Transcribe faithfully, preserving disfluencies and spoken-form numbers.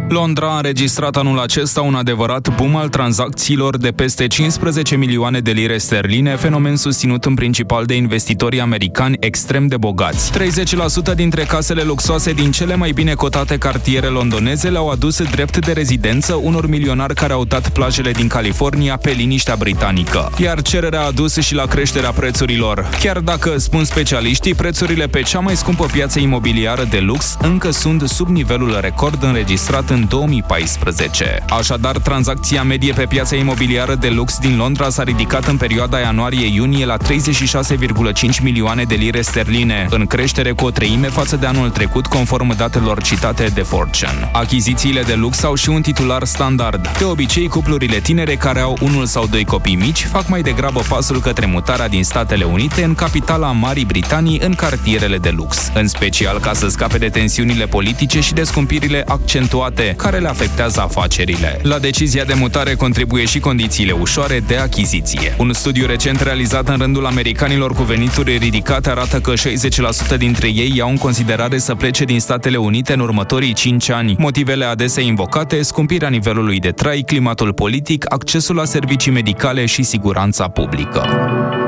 Londra a înregistrat anul acesta un adevărat boom al tranzacțiilor de peste cincisprezece milioane de lire sterline, fenomen susținut în principal de investitorii americani extrem de bogați. treizeci la sută dintre casele luxoase din cele mai bine cotate cartiere londoneze le-au adus drept de rezidență unor milionari care au dat plajele din California pe liniștea britanică. Iar cererea a dus și la creșterea prețurilor. Chiar dacă, spun specialiștii, prețurile pe cea mai scumpă piață imobiliară de lux încă sunt sub nivelul record înregistrat în două mii paisprezece. Așadar, tranzacția medie pe piața imobiliară de lux din Londra s-a ridicat în perioada ianuarie-iunie la treizeci și șase virgulă cinci milioane de lire sterline, în creștere cu o treime față de anul trecut, conform datelor citate de Fortune. Achizițiile de lux au și un titular standard. De obicei, cuplurile tinere care au unul sau doi copii mici fac mai degrabă pasul către mutarea din Statele Unite în capitala Marii Britanii, în cartierele de lux, în special ca să scape de tensiunile politice și de scumpirile accentuate care le afectează afacerile. La decizia de mutare contribuie și condițiile ușoare de achiziție. Un studiu recent realizat în rândul americanilor cu venituri ridicate arată că șaizeci la sută dintre ei iau în considerare să plece din Statele Unite în următorii cinci ani. Motivele adesea invocate: scumpirea nivelului de trai, climatul politic, accesul la servicii medicale și siguranța publică.